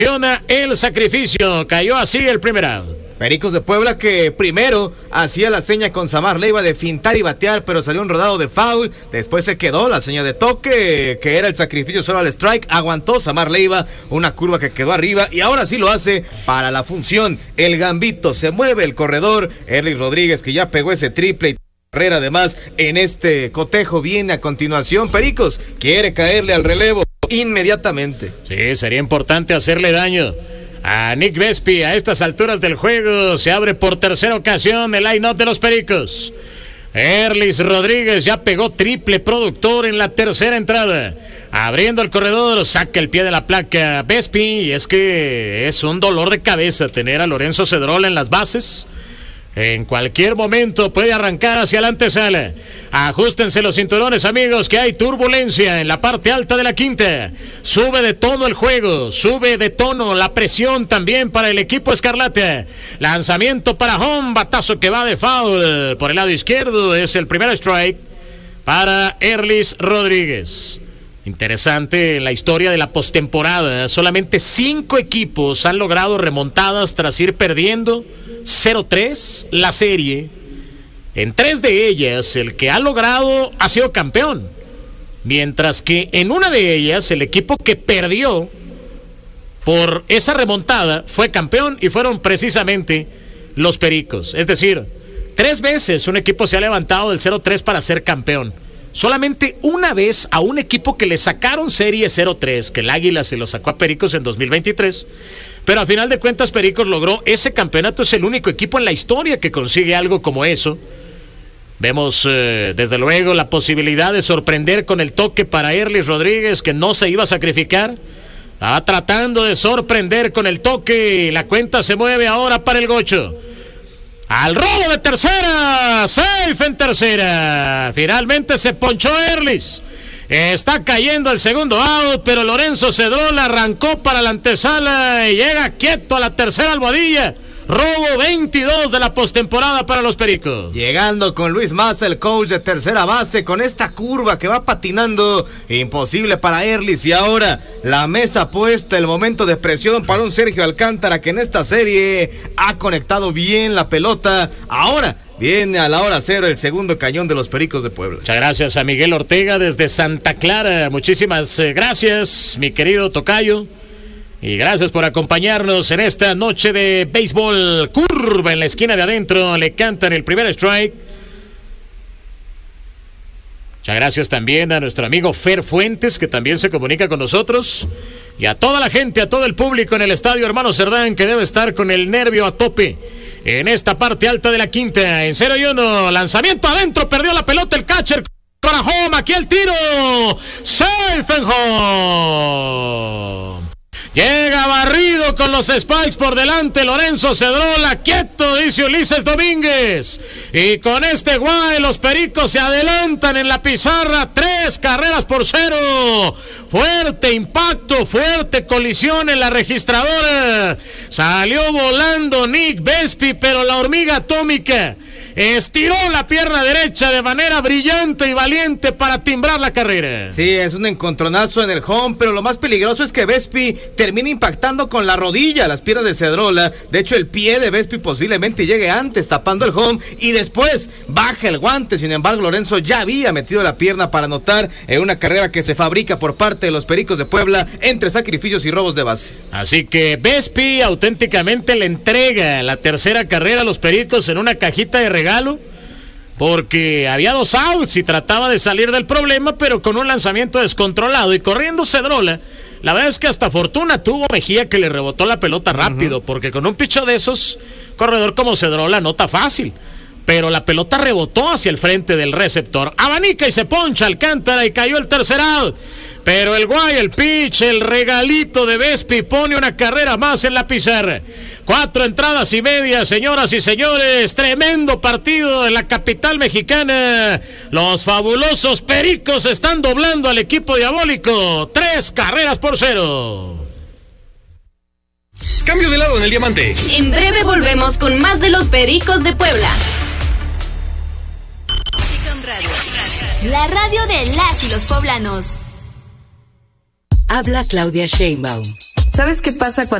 el sacrificio. Cayó así el primer out. Pericos de Puebla que primero hacía la seña con Samar Leiva de fintar y batear, pero salió un rodado de foul. Después se quedó la seña de toque, que era el sacrificio solo al strike. Aguantó Samar Leiva, una curva que quedó arriba y ahora sí lo hace para la función. El gambito, se mueve el corredor. Erlis Rodríguez, que ya pegó ese triple y carrera además en este cotejo, viene a continuación. Pericos quiere caerle al relevo inmediatamente. Sí, sería importante hacerle daño a Nick Vespi. A estas alturas del juego se abre por tercera ocasión el line-up de los Pericos. Erlis Rodríguez ya pegó triple productor en la tercera entrada. Abriendo el corredor, saca el pie de la placa Vespi, y es que es un dolor de cabeza tener a Lorenzo Cedrola en las bases. En cualquier momento puede arrancar hacia la antesala. Ajustense los cinturones, amigos, que hay turbulencia en la parte alta de la quinta. Sube de tono el juego, sube de tono la presión también para el equipo escarlata. Lanzamiento para home, batazo que va de foul por el lado izquierdo. Es el primer strike para Erlis Rodríguez. Interesante en la historia de la postemporada. Solamente 5 equipos han logrado remontadas tras ir perdiendo 0-3 la serie. En 3 de ellas el que ha logrado ha sido campeón, mientras que en una de ellas el equipo que perdió por esa remontada fue campeón y fueron precisamente los Pericos. Es decir, 3 veces un equipo se ha levantado del 0-3 para ser campeón. Solamente una vez a un equipo que le sacaron serie 0-3, que el Águila se lo sacó a Pericos en 2023, pero a final de cuentas Pericos logró ese campeonato. Es el único equipo en la historia que consigue algo como eso. Vemos desde luego la posibilidad de sorprender con el toque para Erlis Rodríguez, que no se iba a sacrificar. Estaba tratando de sorprender con el toque. La cuenta se mueve ahora para el Gocho. Al robo de tercera, safe en tercera. Finalmente se ponchó Erlis. Está cayendo el segundo out, pero Lorenzo Cedrola arrancó para la antesala y llega quieto a la tercera almohadilla. Robo 22 de la postemporada para los Pericos. Llegando con Luis Maza, el coach de tercera base, con esta curva que va patinando. Imposible para Erlis. Y ahora la mesa puesta, el momento de presión para un Sergio Alcántara, que en esta serie ha conectado bien la pelota. Ahora viene a la hora cero el segundo cañón de los Pericos de Puebla. Muchas gracias a Miguel Ortega desde Santa Clara. Muchísimas gracias, mi querido tocayo. Y gracias por acompañarnos en esta noche de béisbol. Curva en la esquina de adentro, le cantan el primer strike. Muchas gracias también a nuestro amigo Fer Fuentes, que también se comunica con nosotros. Y a toda la gente, a todo el público en el estadio Hermano Cerdán, que debe estar con el nervio a tope en esta parte alta de la quinta. En 0-1, lanzamiento adentro, perdió la pelota el catcher. Para home, aquí el tiro. Safe en home. Llega barrido con los Spikes por delante Lorenzo Cedrola, quieto, dice Ulises Domínguez. Y con este guay los Pericos se adelantan en la pizarra, 3-0. Fuerte impacto, fuerte colisión en la registradora. Salió volando Nick Vespi, pero la hormiga atómica estiró la pierna derecha de manera brillante y valiente para timbrar la carrera. Sí, es un encontronazo en el home, pero lo más peligroso es que Vespi termina impactando con la rodilla las piernas de Cedrola. De hecho, el pie de Vespi posiblemente llegue antes, tapando el home, y después baja el guante. Sin embargo, Lorenzo ya había metido la pierna para anotar en una carrera que se fabrica por parte de los Pericos de Puebla entre sacrificios y robos de base. Así que Vespi auténticamente le entrega la tercera carrera a los Pericos en una cajita de regalo, porque había 2 outs y trataba de salir del problema, pero con un lanzamiento descontrolado y corriendo Cedrola. La verdad es que hasta fortuna tuvo Mejía, que le rebotó la pelota rápido, porque con un picho de esos, corredor como Cedrola anota fácil, pero la pelota rebotó hacia el frente del receptor, abanica y se poncha Alcántara y cayó el tercer out. Pero el guay, el pitch, el regalito de Vespi pone una carrera más en la pizarra. 4 entradas y media, señoras y señores. Tremendo partido en la capital mexicana. Los fabulosos Pericos están doblando al equipo diabólico. 3-0. Cambio de lado en el diamante. En breve volvemos con más de los Pericos de Puebla. La radio de las y los poblanos. Habla Claudia Sheinbaum. ¿Sabes qué pasa cuando